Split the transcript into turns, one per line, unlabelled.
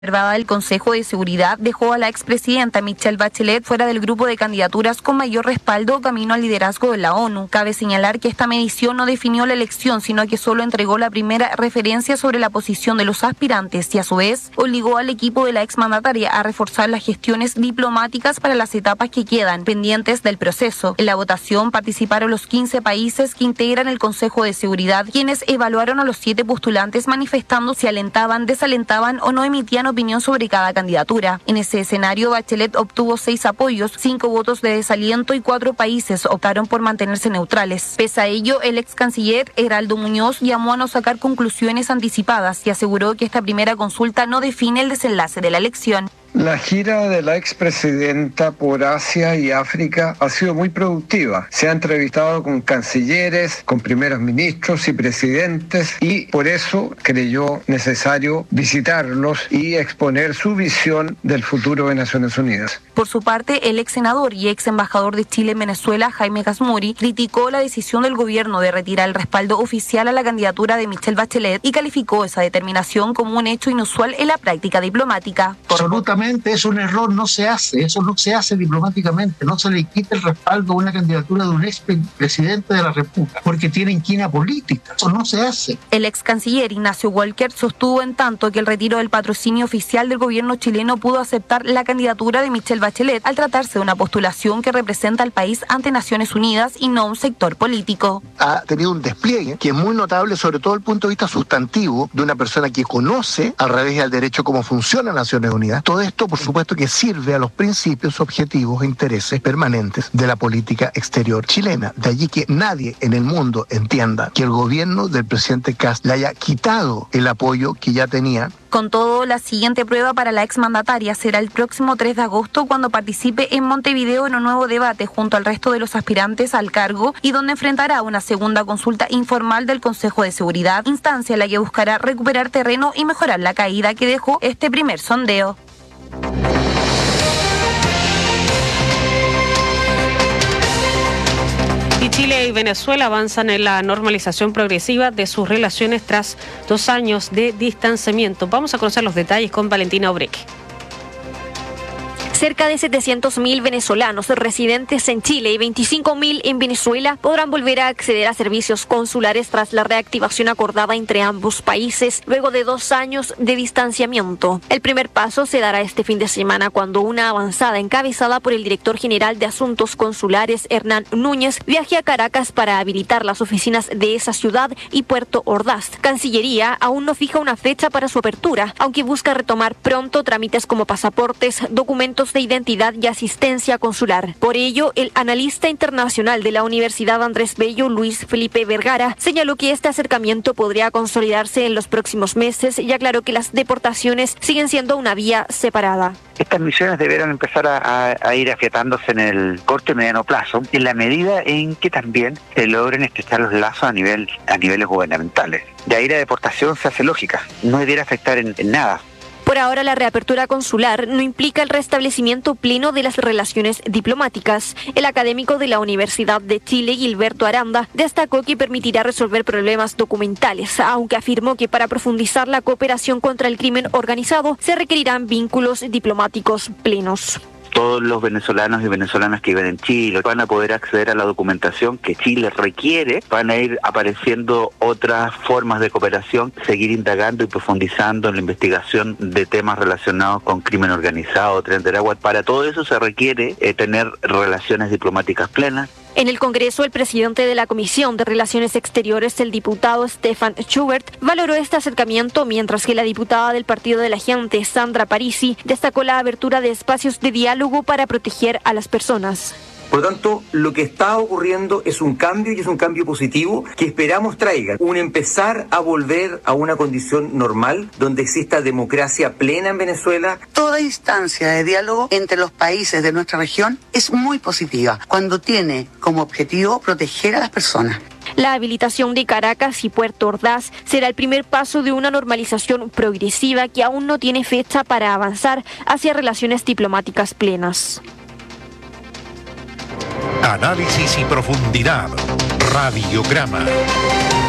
El Consejo de Seguridad dejó a la expresidenta Michelle Bachelet fuera del grupo de candidaturas con mayor respaldo camino al liderazgo de la ONU. Cabe señalar que esta medición no definió la elección, sino que solo entregó la primera referencia sobre la posición de los aspirantes y a su vez obligó al equipo de la exmandataria a reforzar las gestiones diplomáticas para las etapas que quedan pendientes del proceso. En la votación participaron los 15 países que integran el Consejo de Seguridad, quienes evaluaron a los 7 postulantes manifestando si alentaban, desalentaban o no emitían opinión sobre cada candidatura. En ese escenario, Bachelet obtuvo 6 apoyos, 5 votos de desaliento y 4 países optaron por mantenerse neutrales. Pese a ello, el ex canciller Heraldo Muñoz llamó a no sacar conclusiones anticipadas y aseguró que esta primera consulta no define el desenlace de la elección.
La gira de la expresidenta por Asia y África ha sido muy productiva. Se ha entrevistado con cancilleres, con primeros ministros y presidentes y por eso creyó necesario visitarlos y exponer su visión del futuro de Naciones Unidas.
Por su parte, el ex senador y ex embajador de Chile en Venezuela, Jaime Gazmuri, criticó la decisión del gobierno de retirar el respaldo oficial a la candidatura de Michelle Bachelet y calificó esa determinación como un hecho inusual en la práctica diplomática.
Absolutamente es un error, no se hace, eso no se hace diplomáticamente, no se le quita el respaldo a una candidatura de un ex presidente de la República, porque tiene inquina política, eso no se hace.
El ex canciller Ignacio Walker sostuvo en tanto que el retiro del patrocinio oficial del gobierno chileno pudo aceptar la candidatura de Michelle Bachelet al tratarse de una postulación que representa al país ante Naciones Unidas y no un sector político.
Ha tenido un despliegue que es muy notable, sobre todo desde el punto de vista sustantivo de una persona que conoce al revés y al derecho cómo funciona Naciones Unidas. Todo esto, por supuesto, que sirve a los principios, objetivos e intereses permanentes de la política exterior chilena. De allí que nadie en el mundo entienda que el gobierno del presidente Kast le haya quitado el apoyo que ya tenía.
Con todo, la siguiente prueba para la exmandataria será el próximo 3 de agosto cuando participe en Montevideo en un nuevo debate junto al resto de los aspirantes al cargo y donde enfrentará una segunda consulta informal del Consejo de Seguridad, instancia en la que buscará recuperar terreno y mejorar la caída que dejó este primer sondeo.
Y Chile y Venezuela avanzan en la normalización progresiva de sus relaciones tras 2 años de distanciamiento. Vamos a conocer los detalles con Valentina Obreque.
Cerca de 700.000 venezolanos residentes en Chile y 25.000 en Venezuela podrán volver a acceder a servicios consulares tras la reactivación acordada entre ambos países luego de 2 años de distanciamiento. El primer paso se dará este fin de semana cuando una avanzada encabezada por el director general de Asuntos Consulares, Hernán Núñez, viaje a Caracas para habilitar las oficinas de esa ciudad y Puerto Ordaz. Cancillería aún no fija una fecha para su apertura, aunque busca retomar pronto trámites como pasaportes, documentos de identidad y asistencia consular. Por ello, el analista internacional de la Universidad Andrés Bello, Luis Felipe Vergara, señaló que este acercamiento podría consolidarse en los próximos meses y aclaró que las deportaciones siguen siendo una vía separada.
Estas misiones deberán empezar a ir afiatándose en el corto y mediano plazo, en la medida en que también se logren estrechar los lazos a niveles gubernamentales. De ahí la deportación se hace lógica, no debiera afectar en nada.
Por ahora, la reapertura consular no implica el restablecimiento pleno de las relaciones diplomáticas. El académico de la Universidad de Chile, Gilberto Aranda, destacó que permitirá resolver problemas documentales, aunque afirmó que para profundizar la cooperación contra el crimen organizado se requerirán vínculos diplomáticos plenos.
Todos los venezolanos y venezolanas que viven en Chile van a poder acceder a la documentación que Chile requiere, van a ir apareciendo otras formas de cooperación, seguir indagando y profundizando en la investigación de temas relacionados con crimen organizado, Tren de Aragua. Para todo eso se requiere tener relaciones diplomáticas plenas.
En el Congreso, el presidente de la Comisión de Relaciones Exteriores, el diputado Stefan Schubert, valoró este acercamiento, mientras que la diputada del Partido de la Gente, Sandra Parisi, destacó la abertura de espacios de diálogo para proteger a las personas.
Por lo tanto, lo que está ocurriendo es un cambio y es un cambio positivo que esperamos traiga un empezar a volver a una condición normal donde exista democracia plena en Venezuela.
Toda instancia de diálogo entre los países de nuestra región es muy positiva cuando tiene como objetivo proteger a las personas.
La habilitación de Caracas y Puerto Ordaz será el primer paso de una normalización progresiva que aún no tiene fecha para avanzar hacia relaciones diplomáticas plenas.
Análisis y profundidad. Radiograma.